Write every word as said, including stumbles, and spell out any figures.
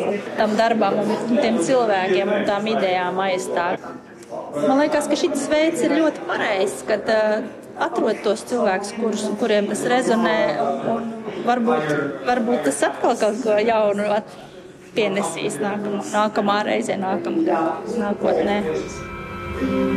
tam darbam un tiem cilvēkiem un tām idejām aizstāv. Man liekas, ka šis veids ir ļoti pareizs, kad uh, atrod tos cilvēkus, kurus, kuriem tas rezonē, un varbūt, varbūt tas atkal kaut ko jaunu pienesīs nākamā, nākamā reizē, nākamā nākotnē.